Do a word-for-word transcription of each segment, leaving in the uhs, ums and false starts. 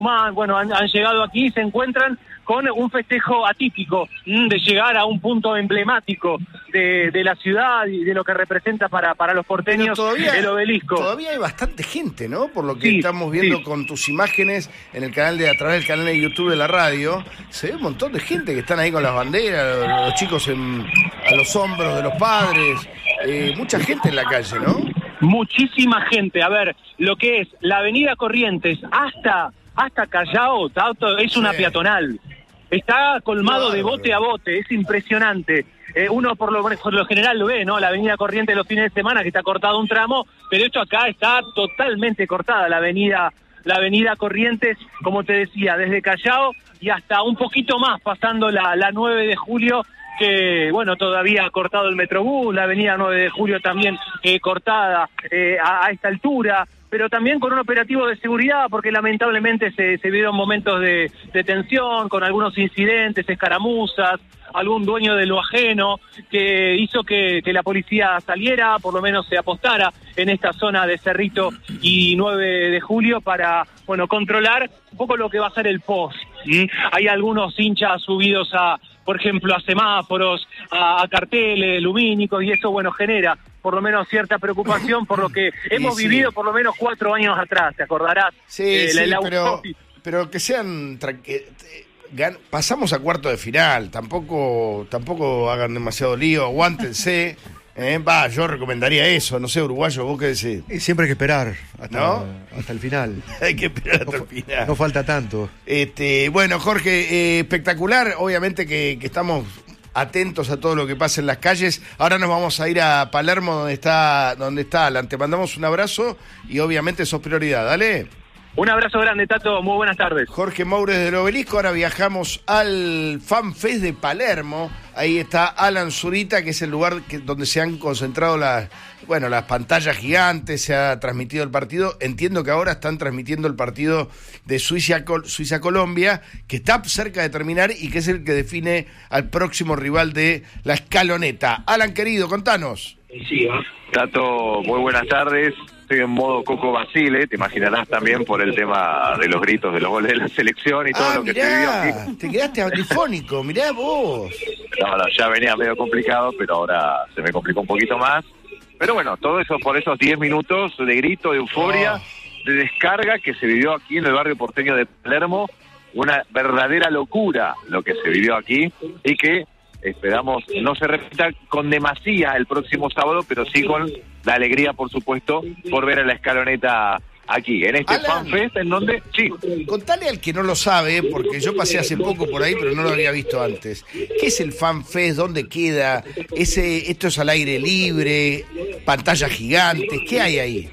bueno, han, han llegado aquí y se encuentran con un festejo atípico mmm, de llegar a un punto emblemático de, de la ciudad y de lo que representa para, para los porteños todavía, el obelisco. Todavía hay bastante gente, ¿no? Por lo que sí, estamos viendo sí. con tus imágenes en el canal de a través del canal de YouTube de la radio, se ve un montón de gente que están ahí con las banderas, los, los chicos en, a los hombros de los padres, eh, mucha gente en la calle, ¿no? Muchísima gente. A ver, lo que es la avenida Corrientes hasta hasta Callao, Tato, es una sí. peatonal. Está colmado claro. de bote a bote, es impresionante. Eh, uno por lo, por lo general lo ve, ¿no? La avenida Corrientes los fines de semana, que está cortado un tramo, pero esto acá está totalmente cortada, la avenida, la avenida Corrientes, como te decía, desde Callao y hasta un poquito más, pasando la, la nueve de julio, que, bueno, todavía ha cortado el Metrobús, la avenida nueve de julio también eh, cortada eh, a, a esta altura, pero también con un operativo de seguridad, porque lamentablemente se, se vieron momentos de, de tensión, con algunos incidentes, escaramuzas, algún dueño de lo ajeno, que hizo que, que la policía saliera, por lo menos se apostara en esta zona de Cerrito y nueve de julio para, bueno, controlar un poco lo que va a ser el post. ¿sí? Hay algunos hinchas subidos a, por ejemplo, a semáforos, a, a carteles lumínicos, y eso, bueno, genera por lo menos cierta preocupación por lo que hemos sí, vivido sí. por lo menos cuatro años atrás, ¿te acordarás? Sí, eh, sí, la, la pero, pero que sean... Que, gan, pasamos a cuarto de final, tampoco tampoco hagan demasiado lío, aguántense. Eh, va, yo recomendaría eso, no sé, uruguayo, ¿vos qué decís? Y siempre hay que esperar hasta, ¿no? hasta el final. Hay que esperar hasta no, el final. No falta tanto. Este, bueno, Jorge, eh, espectacular, obviamente que, que estamos atentos a todo lo que pasa en las calles. Ahora nos vamos a ir a Palermo, donde está, donde está Alan. Te mandamos un abrazo y obviamente sos prioridad, dale. Un abrazo grande, Tato, muy buenas tardes. Jorge Moures del Obelisco, ahora viajamos al Fan Fest de Palermo. Ahí está Alan Zurita, que es el lugar que, donde se han concentrado las, bueno, las pantallas gigantes, se ha transmitido el partido. Entiendo que ahora están transmitiendo el partido de Suiza, Suiza-Colombia, que está cerca de terminar y que es el que define al próximo rival de la escaloneta. Alan, querido, contanos. Sí, Tato, muy buenas tardes. Estoy en modo Coco Basile, te imaginarás también por el tema de los gritos de los goles de la selección y todo ah, lo que mirá, se vivió aquí. Te quedaste antifónico, mirá vos. No, no, ya venía medio complicado, pero ahora se me complicó un poquito más. Pero bueno, todo eso por esos diez minutos de grito, de euforia, oh. de descarga que se vivió aquí en el barrio porteño de Palermo. Una verdadera locura lo que se vivió aquí y que esperamos no se repita con demasía el próximo sábado, pero sí con la alegría, por supuesto, por ver a la escaloneta aquí, en este Alan, FanFest, en donde, sí. Contale al que no lo sabe, porque yo pasé hace poco por ahí, pero no lo había visto antes. ¿Qué es el FanFest? ¿Dónde queda? Ese, ¿Esto es al aire libre? ¿Pantallas gigantes? ¿Qué hay ahí?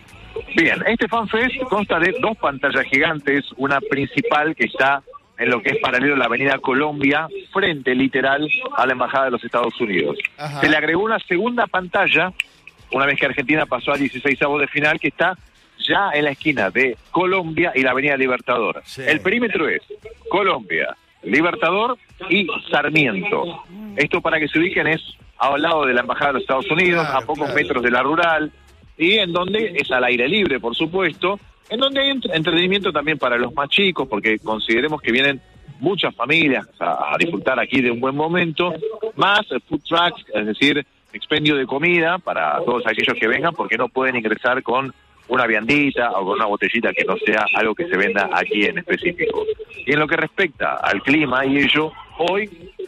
Bien, este FanFest consta de dos pantallas gigantes, una principal que está en lo que es paralelo a la avenida Colombia, frente literal a la Embajada de los Estados Unidos. Ajá. Se le agregó una segunda pantalla, una vez que Argentina pasó a dieciseisavos de final, que está ya en la esquina de Colombia y la avenida Libertador. Sí. El perímetro es Colombia, Libertador y Sarmiento. Esto, para que se ubiquen, es al lado de la Embajada de los Estados Unidos, claro, a pocos claro. metros de la rural, y en donde es al aire libre, por supuesto, en donde hay entretenimiento también para los más chicos, porque consideremos que vienen muchas familias a, a disfrutar aquí de un buen momento, más food trucks, es decir, expendio de comida para todos aquellos que vengan, porque no pueden ingresar con una viandita o con una botellita que no sea algo que se venda aquí en específico. Y en lo que respecta al clima y ello, hoy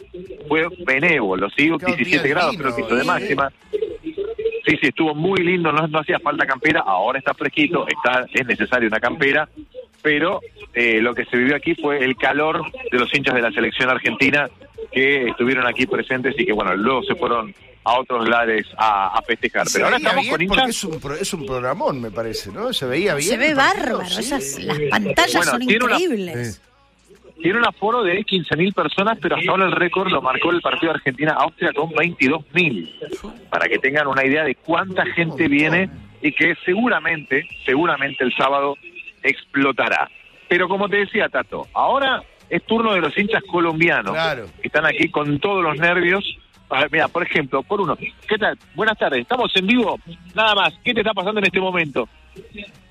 fue benévolo, ¿sí? diecisiete grados creo que hizo de máxima. Sí, sí, estuvo muy lindo, no, no hacía falta campera, ahora está fresquito, está es necesaria una campera, pero eh, lo que se vivió aquí fue el calor de los hinchas de la selección argentina que estuvieron aquí presentes y que, bueno, luego se fueron a otros lares a, a festejar. Se pero ahora estamos con hinchas... Es un, es un programón, me parece, ¿no? Se veía bien. Se ve bárbaro, sí. Esas, las pantallas bueno, son increíbles. Una... Sí. Tiene un aforo de quince mil personas, pero hasta ahora el récord lo marcó el partido de Argentina-Austria con veintidós mil. Para que tengan una idea de cuánta gente viene y que seguramente, seguramente el sábado explotará. Pero como te decía, Tato, ahora es turno de los hinchas colombianos, claro, que están aquí con todos los nervios. A ver, mira, por ejemplo, por uno, ¿qué tal? Buenas tardes, estamos en vivo, nada más. ¿Qué te está pasando en este momento?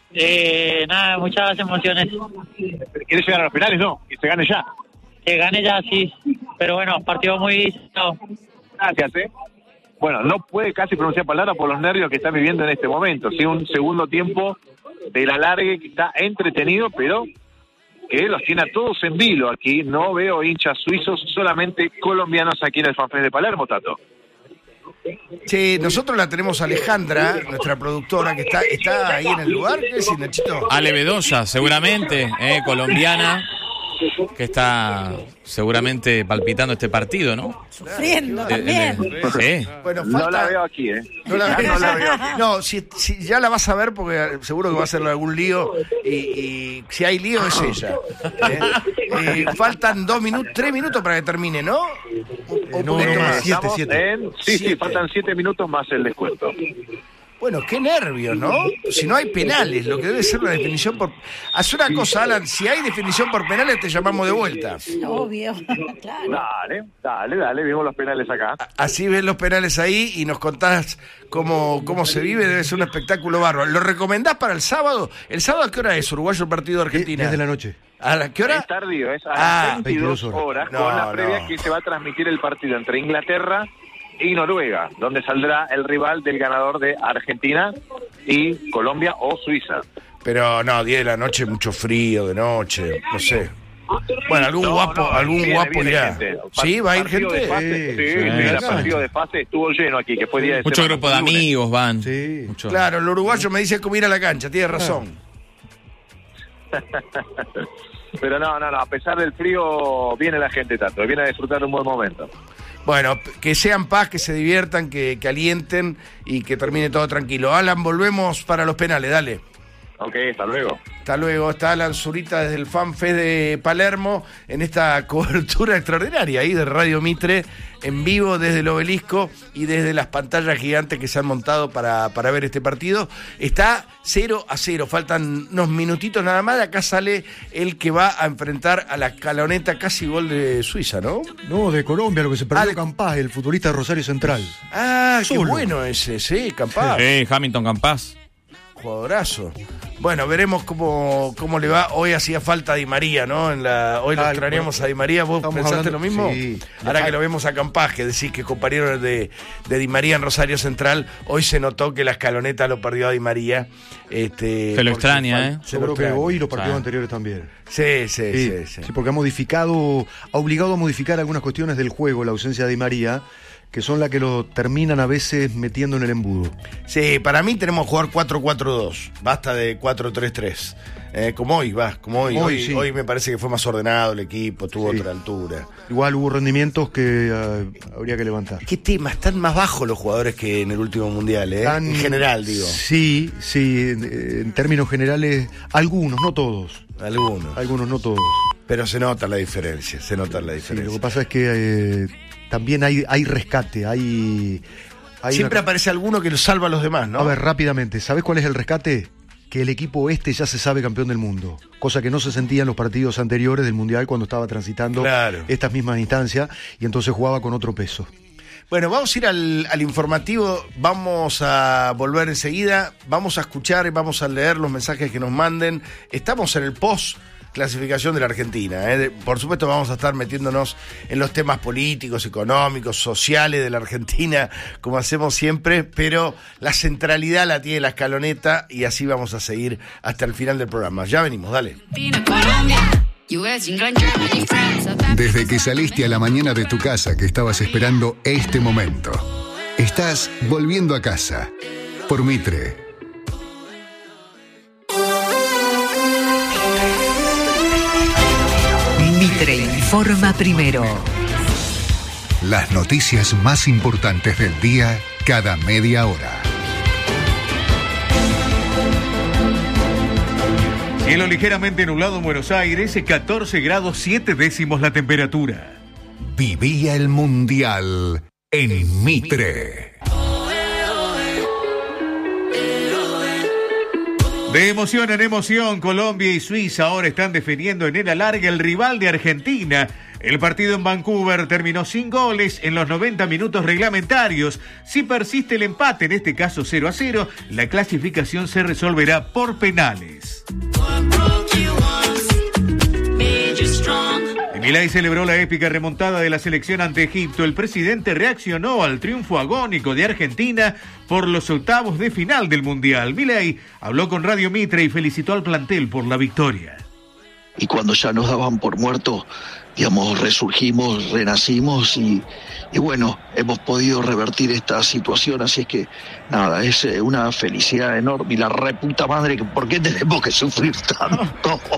Eh, nada, muchas emociones. ¿Quieres llegar a los penales? No, que se gane ya. Que gane ya, sí. Pero bueno, partido muy... No. Gracias, ¿eh? Bueno, no puede casi pronunciar palabras por los nervios que está viviendo en este momento. Sí, un segundo tiempo del alargue que está entretenido, pero que los tiene a todos en vilo aquí. No veo hinchas suizos, solamente colombianos aquí en el FanFest de Palermo, Tato. Sí, nosotros la tenemos a Alejandra, nuestra productora, que está, está ahí en el lugar. ¿Qué decís, Nachito? Ale Bedoya, seguramente, eh, colombiana, que está seguramente palpitando este partido, ¿no? Sufriendo también. Eh, eh, sí. Bueno, falta... No la veo aquí, ¿eh? No, la veo, no, la veo. No, si, si ya la vas a ver porque seguro que va a hacerle algún lío y, y si hay lío es ella. ¿eh? Eh, faltan dos minutos, tres minutos para que termine, ¿no? O, o no, poquito no, más. siete, siete. En... Sí, Siete. sí, faltan siete minutos más el descuento. Bueno, qué nervios, ¿no? Si no hay penales, lo que debe ser la definición por... Haz una cosa, Alan, si hay definición por penales te llamamos de vuelta. Obvio, claro. Dale, dale, dale, vimos los penales acá. Así ves los penales ahí y nos contás cómo, cómo se vive, debe ser un espectáculo bárbaro. ¿Lo recomendás para el sábado? ¿El sábado a qué hora es, uruguayo, el partido de Argentina? diez de la noche. ¿A la qué hora? Es tardío, es a Ah, las veintidós veintidós horas, No, con la previa no. que se va a transmitir el partido entre Inglaterra y Noruega, donde saldrá el rival del ganador de Argentina y Colombia o Suiza. Pero no, diez de la noche, mucho frío de noche, no sé. Bueno, algún No, guapo, no, algún viene, guapo viene irá. gente. ¿Sí? ¿Va a ir Partido de gente? fase, Sí, sí, sí, sí, el exacto. partido de fase estuvo lleno aquí, que fue día de mucho semana, grupo de lunes. amigos van. Sí. Mucho. Claro, el uruguayo me dice cómo ir a la cancha, tiene razón. Pero no, no, no, a pesar del frío viene la gente tanto, viene a disfrutar de un buen momento. Bueno, que sean paz, que se diviertan, que, que alienten y que termine todo tranquilo. Alan, volvemos para los penales, dale. Ok, hasta luego. Hasta luego, está Alan Zurita desde el FanFest de Palermo en esta cobertura extraordinaria ahí de Radio Mitre, en vivo desde el Obelisco y desde las pantallas gigantes que se han montado para, para ver este partido. Está cero a cero, faltan unos minutitos nada más. Acá sale el que va a enfrentar a la escaloneta, casi gol de Suiza, ¿no? No, de Colombia, lo que se perdió Ah, de- Campás, el futbolista de Rosario Central. Ah, qué Solo. bueno ese, sí, capaz. Sí, Hamilton Campas. Jugadorazo. Bueno, veremos cómo, cómo le va. Hoy hacía falta Di María, ¿no? En la, hoy lo Ah, extrañamos bueno, a Di María. ¿Vos estamos pensaste hablando- lo mismo? sí. Ahora que lo vemos a Campás, que decís que es compañero de, de Di María en Rosario Central, hoy se notó que la escaloneta lo perdió a Di María. Este, Se lo porque extraña, fal- ¿eh? se Yo lo creo que extraña. hoy y los partidos Sí. anteriores también. Sí, sí, Sí, sí, sí. sí, porque ha modificado, ha obligado a modificar algunas cuestiones del juego, la ausencia de Di María, que son las que lo terminan a veces metiendo en el embudo. Sí, para mí tenemos que jugar cuatro cuatro dos. Basta de cuatro tres tres. Eh, como hoy, va, como hoy. Hoy, Hoy, sí. hoy me parece que fue más ordenado el equipo, tuvo Sí. otra altura. Igual hubo rendimientos que eh, habría que levantar. ¿Qué tema? Están más bajos los jugadores que en el último mundial, ¿eh? Tan- En general, digo. Sí, sí, en, en términos generales, algunos, no todos. Algunos. Algunos, no todos. Pero se nota la diferencia, se nota la Sí, diferencia. lo que pasa es que eh, también hay, hay rescate, hay... hay Siempre una- aparece alguno que lo salva a los demás, ¿no? A ver, rápidamente, ¿sabes cuál es el rescate? Que el equipo este ya se sabe campeón del mundo, cosa que no se sentía en los partidos anteriores del Mundial cuando estaba transitando Claro. estas mismas instancias y entonces jugaba con otro peso. Bueno, vamos a ir al, al informativo, vamos a volver enseguida, vamos a escuchar y vamos a leer los mensajes que nos manden. Estamos en el post clasificación de la Argentina, ¿eh? De- por supuesto vamos a estar metiéndonos en los temas políticos, económicos, sociales de la Argentina, como hacemos siempre, pero la centralidad la tiene la escaloneta y así vamos a seguir hasta el final del programa. Ya venimos, dale. Desde que saliste a la mañana de tu casa que estabas esperando este momento, estás volviendo a casa por Mitre. Mitre informa primero. Las noticias más importantes del día cada media hora. Cielo ligeramente nublado en Buenos Aires, catorce grados siete décimos la temperatura. Vivía el Mundial en Mitre. De emoción en emoción, Colombia y Suiza ahora están definiendo en el alargue el rival de Argentina El partido en Vancouver terminó sin goles en los noventa minutos reglamentarios. Si persiste el empate, en este caso cero a cero, la clasificación se resolverá por penales. Milei celebró la épica remontada de la selección ante Egipto. El presidente reaccionó al triunfo agónico de Argentina por los octavos de final del Mundial. Milei habló con Radio Mitre y felicitó al plantel por la victoria. Y cuando ya nos daban por muertos, digamos, resurgimos, renacimos y, y bueno, hemos podido revertir esta situación, así es que nada, es una felicidad enorme y la reputa madre, ¿por qué tenemos que sufrir tanto?